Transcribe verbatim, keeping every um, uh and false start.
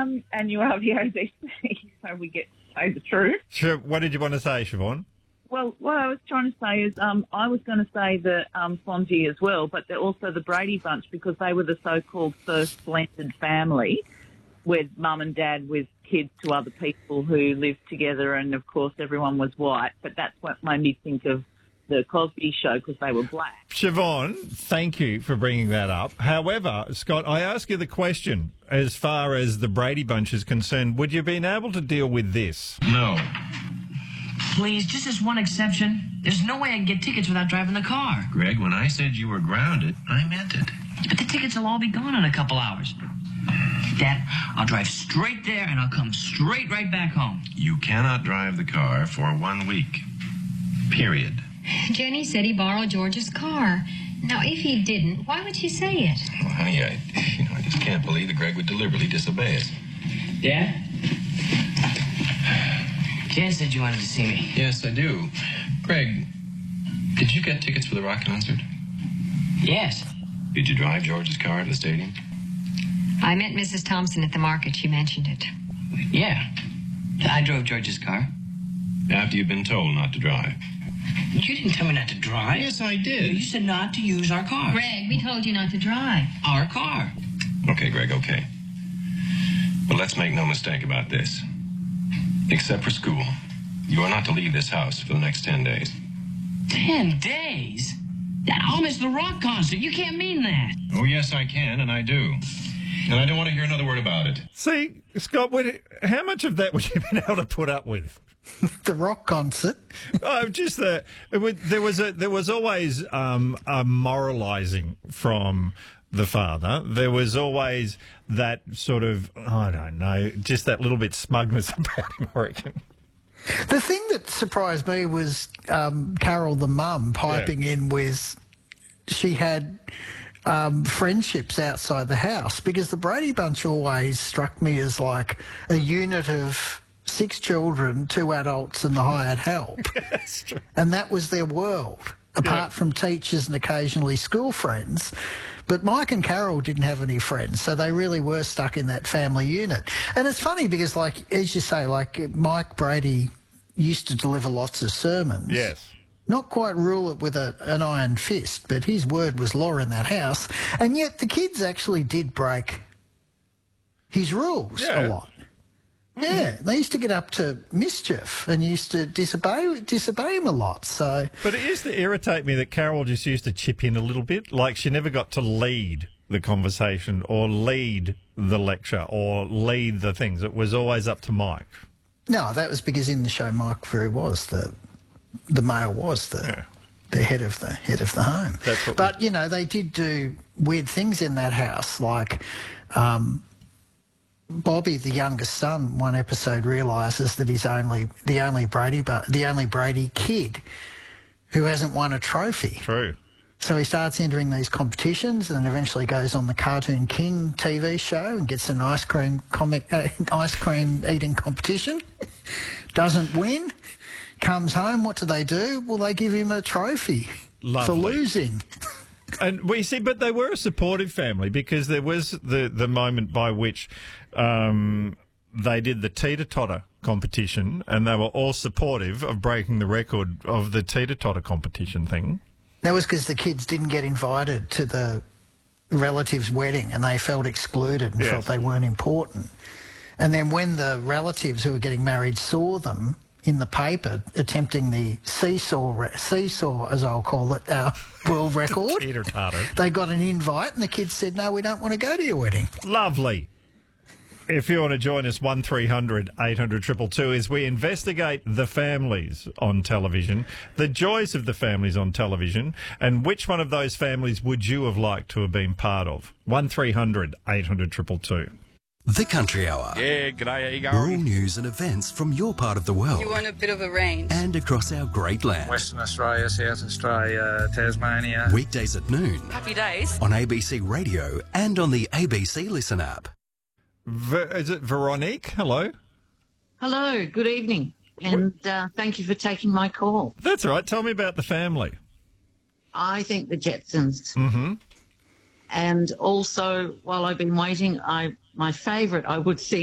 Um, and you are the O Z C, so we get to say the truth. Sure. What did you want to say, Siobhan? Well, what I was trying to say is um, I was going to say the um, Fonzie as well, but they're also the Brady Bunch because they were the so-called first blended family with mum and dad with kids to other people who lived together, and, of course, everyone was white. But that's what made me think of the Cosby Show because they were black. Siobhan, thank you for bringing that up. However, Scott, I ask you the question, as far as the Brady Bunch is concerned, would you have been able to deal with this? No. Please, just as one exception. There's no way I can get tickets without driving the car. Greg, when I said you were grounded, I meant it. But the tickets will all be gone in a couple hours. Dad, I'll drive straight there and I'll come straight right back home. You cannot drive the car for one week. Period. Jenny said he borrowed George's car. Now, if he didn't, why would she say it? Well, honey, I, you know, I just can't believe that Greg would deliberately disobey us. Dad? Jan said you wanted to see me. Yes, I do. Greg, did you get tickets for the rock concert? Yes. Did you drive George's car to the stadium? I met Missus Thompson at the market. She mentioned it. Yeah. I drove George's car. After you've been told not to drive. You didn't tell me not to drive. Yes, I did. You said not to use our car. Greg, we told you not to drive. Our car. Okay, Greg, okay. But let's make no mistake about this. Except for school, you are not to leave this house for the next ten days. Ten days? Dad, I'll miss the rock concert. You can't mean that. Oh, yes, I can, and I do. And I don't want to hear another word about it. See, Scott, would, how much of that would you have been able to put up with? The rock concert. Oh, just the it would, there was a there was always um, a moralising from the father. There was always that sort of, I don't know, just that little bit smugness about him, I reckon. The thing that surprised me was um, Carol, the mum, piping yeah. in with she had um, friendships outside the house, because the Brady Bunch always struck me as like a unit of six children, two adults and the hired help. That's true. And that was their world, apart yeah. from teachers and occasionally school friends. But Mike and Carol didn't have any friends, so they really were stuck in that family unit. And it's funny because, like, as you say, like, Mike Brady used to deliver lots of sermons. Yes. Not quite rule it with a, an iron fist, but his word was law in that house. And yet the kids actually did break his rules yeah. a lot. Yeah, they used to get up to mischief and used to disobey disobey him a lot. So, but it used to irritate me that Carol just used to chip in a little bit. Like, she never got to lead the conversation or lead the lecture or lead the things. It was always up to Mike. No, that was because in the show Mike Very was the the male was the yeah. the head of the head of the home. That's what but we... you know, they did do weird things in that house, like. Um, Bobby, the youngest son, one episode realises that he's only the only Brady, but the only Brady kid who hasn't won a trophy. True. So he starts entering these competitions, and eventually goes on the Cartoon King T V show and gets an ice cream comic, uh, ice cream eating competition. Doesn't win. Comes home. What do they do? Well, they give him a trophy Lovely. for losing. And we see, but they were a supportive family, because there was the, the moment by which um, they did the teeter-totter competition, and they were all supportive of breaking the record of the teeter-totter competition thing. That was because the kids didn't get invited to the relative's wedding, and they felt excluded and yes. felt they weren't important. And then when the relatives who were getting married saw them in the paper attempting the seesaw, seesaw as I'll call it, uh, world record, teeter-totter, they got an invite, and the kids said, no, we don't want to go to your wedding. Lovely. If you want to join us, one three hundred eight hundred two two two, as we investigate the families on television, the joys of the families on television, and which one of those families would you have liked to have been part of? one three hundred eight hundred two two two. The Country Hour. Yeah, g'day, how you going? Rural news and events from your part of the world. You want a bit of a range. And across our great land. Western Australia, South Australia, Tasmania. Weekdays at noon. Happy days. On A B C Radio and on the A B C Listen app. Ver, is it Veronique? Hello. Hello, good evening. And uh, thank you for taking my call. That's all right. Tell me about the family. I think the Jetsons. Mm-hmm. And also, while I've been waiting, I my favourite, I would see